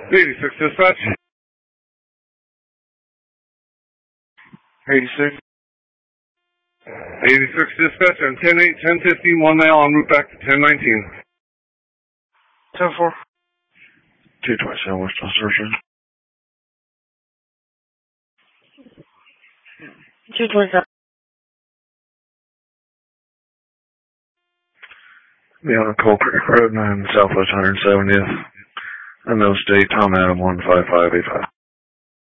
86 dispatch. 86. 86 dispatch on 10-8, 10-15, 1 mile en route back to 10-19. 10-4. 227 West on Surgeon. 227. Be on Coal Creek Road 9, Southwest 170th. And those date Tom Adam 15585.